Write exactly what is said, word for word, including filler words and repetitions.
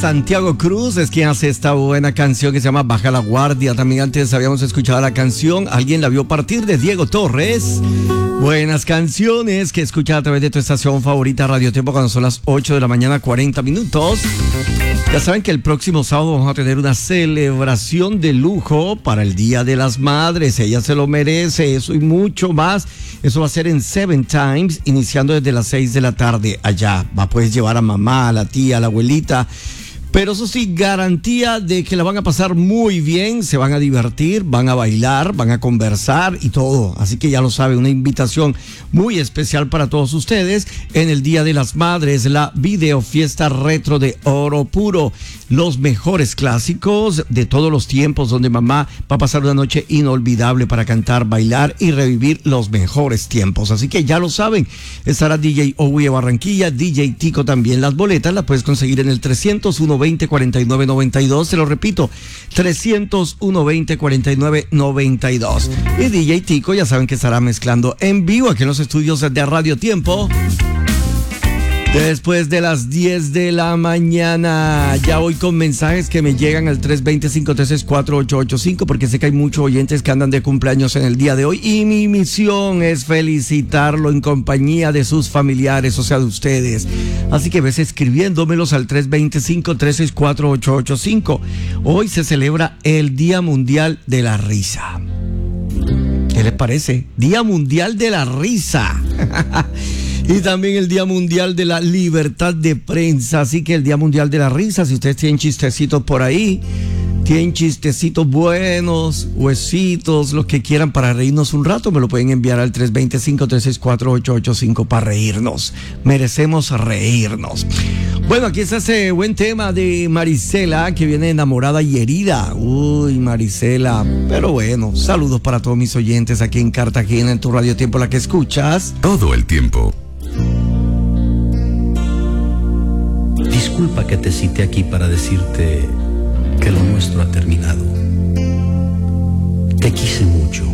Santiago Cruz es quien hace esta buena canción que se llama Baja la Guardia. También antes habíamos escuchado la canción Alguien la vio partir de Diego Torres. Buenas canciones que escuchas a través de tu estación favorita Radio Tiempo cuando son las ocho de la mañana, cuarenta minutos. Ya saben que el próximo sábado vamos a tener una celebración de lujo para el Día de las Madres. Ella se lo merece, eso y mucho más. Eso va a ser en Seven Times, iniciando desde las seis de la tarde allá. Va a poder llevar a mamá, a la tía, a la abuelita. Pero eso sí, garantía de que la van a pasar muy bien, se van a divertir, van a bailar, van a conversar y todo. Así que ya lo saben, una invitación muy especial para todos ustedes en el Día de las Madres, la videofiesta retro de Oro Puro. Los mejores clásicos de todos los tiempos donde mamá va a pasar una noche inolvidable para cantar, bailar y revivir los mejores tiempos. Así que ya lo saben, estará D J Owie Barranquilla, D J Tico también. Las boletas las puedes conseguir en el trescientos uno veinte cuarenta y nueve noventa y dos, se lo repito, trescientos uno veinte cuarenta y nueve noventa y dos. Y D J Tico ya saben que estará mezclando en vivo aquí en los estudios de Radio Tiempo después de las diez de la mañana. Ya voy con mensajes que me llegan al tres dos cero, cinco tres seis, cuatro ocho ocho cinco porque sé que hay muchos oyentes que andan de cumpleaños en el día de hoy y mi misión es felicitarlo en compañía de sus familiares, o sea, de ustedes. Así que ves escribiéndomelos al tres dos cero, cinco tres seis, cuatro ocho ocho cinco. Hoy se celebra el Día Mundial de la Risa. ¿Qué les parece? Día Mundial de la Risa. Y también el Día Mundial de la Libertad de Prensa. Así que el Día Mundial de la Risa, si ustedes tienen chistecitos por ahí, tienen chistecitos buenos, huesitos, los que quieran para reírnos un rato, me lo pueden enviar al tres dos cero, cinco tres seis, cuatro ocho ocho cinco para reírnos. Merecemos reírnos. Bueno, aquí está ese buen tema de Marisela, que viene enamorada y herida. Uy, Marisela. Pero bueno, saludos para todos mis oyentes aquí en Cartagena, en tu Radio Tiempo, la que escuchas todo el tiempo. Disculpa que te cite aquí para decirte que lo nuestro ha terminado. Te quise mucho.